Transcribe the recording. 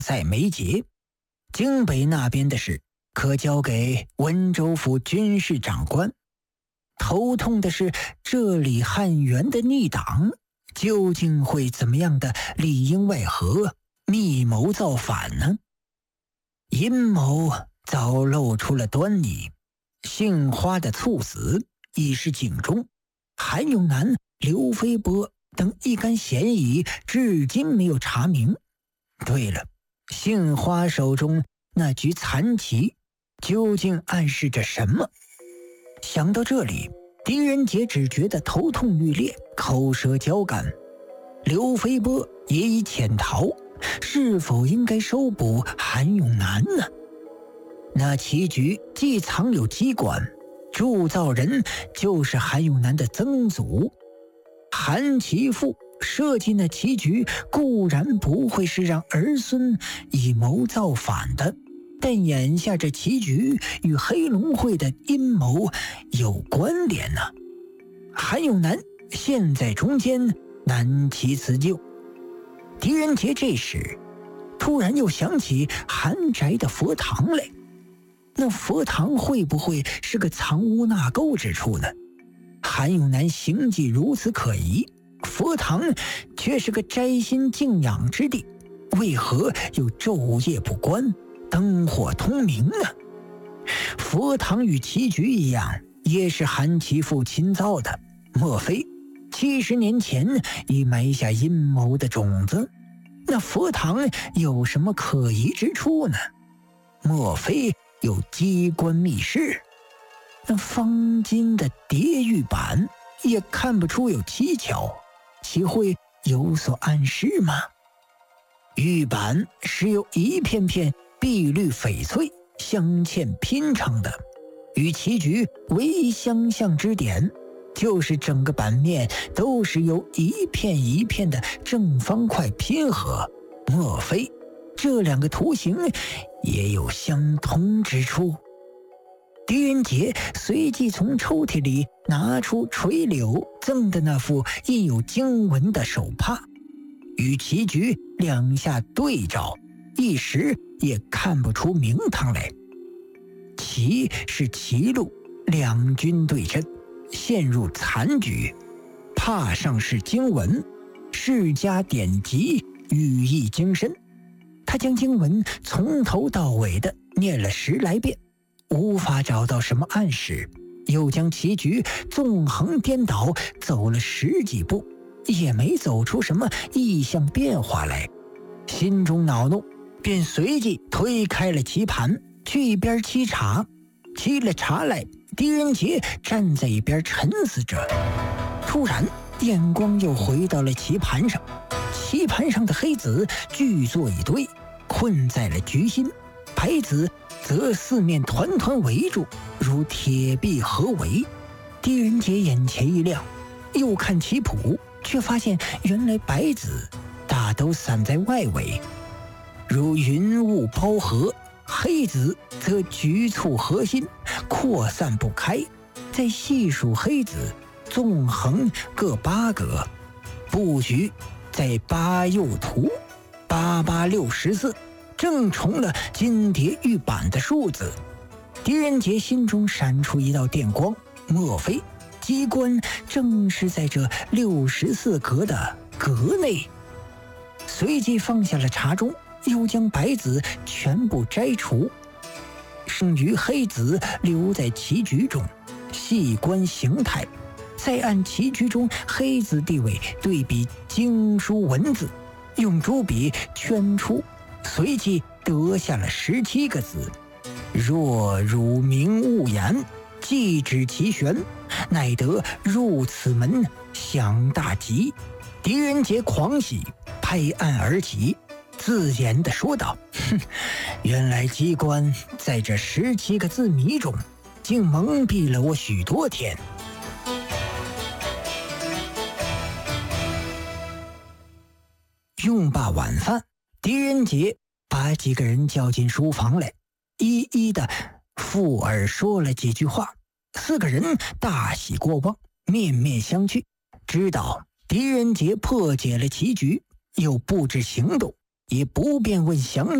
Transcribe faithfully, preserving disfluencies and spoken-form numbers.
在眉睫。京北那边的事可交给温州府军事长官。头痛的是这里汉元的逆党究竟会怎么样的里应外合，密谋造反呢？阴谋早露出了端倪，杏花的猝死已是警钟，韩永南、刘飞波等一干嫌疑至今没有查明。对了，杏花手中那局残棋究竟暗示着什么？想到这里，狄仁杰只觉得头痛欲裂，口舌交干。刘飞波也已潜逃，是否应该收捕韩永南呢？那棋局既藏有机关，铸造人就是韩永南的曾祖。韩其父设计那棋局固然不会是让儿孙以谋造反的，但眼下这棋局与黑龙会的阴谋有关联呢、啊。韩永南陷在中间，难其辞救。狄仁杰这时突然又想起韩宅的佛堂来，那佛堂会不会是个藏污纳垢之处呢？韩永南行迹如此可疑，佛堂却是个斋心静养之地，为何又昼夜不关，灯火通明呢？佛堂与棋局一样，也是韩其父亲造的，莫非七十年前已埋下阴谋的种子？那佛堂有什么可疑之处呢？莫非有机关密室？那方巾的叠玉板也看不出有蹊跷，岂会有所暗示吗？玉板是由一片片碧绿翡翠镶嵌拼成的，与棋局唯一相像之点就是整个版面都是由一片一片的正方块拼合，莫非这两个图形也有相通之处？狄仁杰随即从抽屉里拿出垂柳赠的那副印有经文的手帕，与棋局两下对照，一时也看不出名堂来。棋是棋路，两军对阵，陷入残局。帕上是经文，世家典籍，寓意精深。他将经文从头到尾的念了十来遍，无法找到什么暗示，又将棋局纵横颠倒走了十几步，也没走出什么异象变化来。心中恼怒，便随即推开了棋盘，去一边沏茶。沏了茶来，狄仁杰站在一边沉思着，突然眼光又回到了棋盘上，棋盘上的黑子聚作一堆，困在了局心，白子则四面团团围住，如铁壁合围。狄仁杰眼前一亮，又看棋谱，却发现原来白子大都散在外围，如云雾包合，黑子则局促核心，扩散不开。再细数黑子，纵横各八格，布局在八右图，八八六十四，正重了金蝶玉板的数字。狄仁杰心中闪出一道电光，莫非机关正是在这六十四格的格内？随即放下了茶盅，又将白子全部摘除，剩余黑子留在棋局中，细观形态，再按棋局中黑子地位对比经书文字，用朱笔圈出，随即得下了十七个字：若汝明勿言，既指其玄，乃得入此门享大吉。狄仁杰狂喜，拍案而起，自言地说道：哼，原来机关在这十七个字谜中，竟蒙蔽了我许多天。用罢晚饭，狄仁杰把几个人叫进书房来，一一的附耳说了几句话。四个人大喜过望，面面相觑，知道狄仁杰破解了棋局，又布置行动， 也不便问详